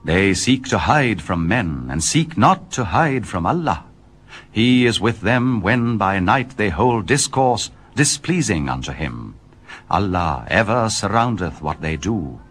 They seek to hide from men, and seek not to hide from Allah. He is with them when by night they hold discourse displeasing unto him. Allah ever surroundeth what they do.